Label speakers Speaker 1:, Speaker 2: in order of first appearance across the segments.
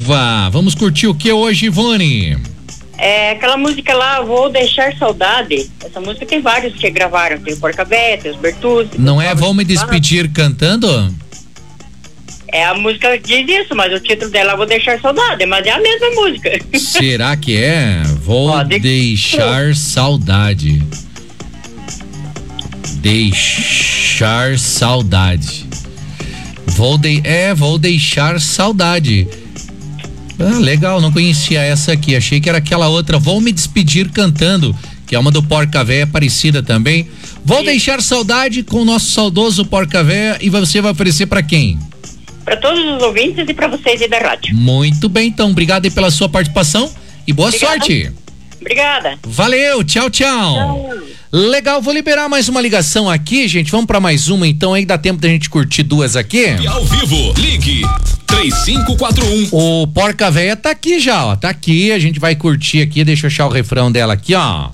Speaker 1: positiva. Vamos curtir o que hoje, Ivone?
Speaker 2: É aquela música lá, Vou Deixar Saudade. Essa música tem vários que gravaram. Tem o Porca Véia, tem os Bertuzzi.
Speaker 1: Não é Vou Me Despedir cantando?
Speaker 2: É, a música diz isso, mas o título dela é Vou Deixar Saudade, mas é a mesma música.
Speaker 1: Será que é? Vou deixar saudade. Deixar saudade. Vou deixar saudade. Ah, legal, não conhecia essa aqui. Achei que era aquela outra, Vou Me Despedir cantando, que é uma do Porca Véia, parecida também. Vou deixar saudade com o nosso saudoso Porca Véia. E você vai oferecer para quem?
Speaker 2: Para todos os ouvintes e para vocês aí da rádio.
Speaker 1: Muito bem, então. Obrigado aí pela sua participação e boa sorte.
Speaker 2: Obrigada.
Speaker 1: Valeu, tchau, tchau. Legal, vou liberar mais uma ligação aqui, gente. Vamos para mais uma, então, aí dá tempo da gente curtir duas aqui.
Speaker 3: E ao vivo, ligue 3541.
Speaker 1: O Porca Véia tá aqui já, ó. Tá aqui, a gente vai curtir aqui. Deixa eu achar o refrão dela aqui, ó.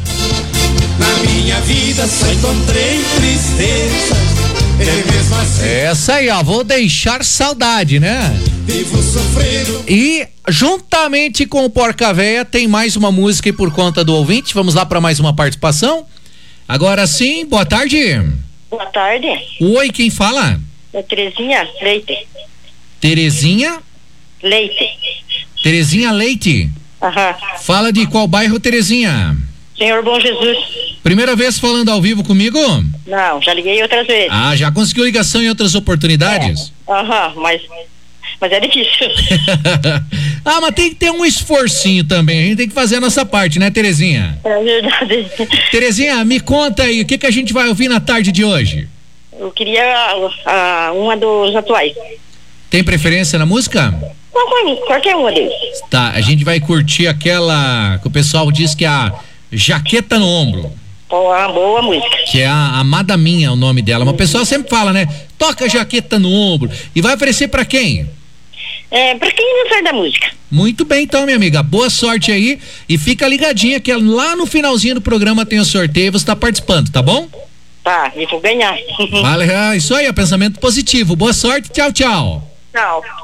Speaker 4: Na minha vida só encontrei tristeza. Mesmo assim,
Speaker 1: essa aí, ó, Vou Deixar Saudade, né?
Speaker 4: Vivo sofrendo.
Speaker 1: E juntamente com o Porca Véia tem mais uma música aí por conta do ouvinte. Vamos lá para mais uma participação. Agora sim, boa tarde.
Speaker 2: Boa tarde.
Speaker 1: Oi, quem fala?
Speaker 2: É Terezinha Leite.
Speaker 1: Terezinha?
Speaker 2: Leite.
Speaker 1: Terezinha Leite.
Speaker 2: Aham.
Speaker 1: Fala de qual bairro, Terezinha?
Speaker 2: Senhor Bom Jesus.
Speaker 1: Primeira vez falando ao vivo comigo?
Speaker 2: Não, já liguei outras vezes.
Speaker 1: Ah, já conseguiu ligação em outras oportunidades?
Speaker 2: Aham, mas é difícil.
Speaker 1: Ah, mas tem que ter um esforcinho também, a gente tem que fazer a nossa parte, né, Terezinha?
Speaker 2: É verdade.
Speaker 1: Terezinha, me conta aí, o que a gente vai ouvir na tarde de hoje?
Speaker 2: Eu queria uma dos atuais.
Speaker 1: Tem preferência na música?
Speaker 2: Qualquer uma deles.
Speaker 1: Tá, a gente vai curtir aquela que o pessoal diz que é a Jaqueta no Ombro.
Speaker 2: Boa música.
Speaker 1: Que é a Amada Minha, o nome dela. Mas o pessoal sempre fala, né? Toca Jaqueta no Ombro. E vai oferecer pra quem?
Speaker 2: Pra quem não sabe da música.
Speaker 1: Muito bem, então, minha amiga. Boa sorte aí. E fica ligadinha que lá no finalzinho do programa tem o sorteio e você tá participando, tá bom?
Speaker 2: Tá, e vou ganhar.
Speaker 1: Vale, isso aí, é pensamento positivo. Boa sorte, tchau, tchau.
Speaker 2: Tchau.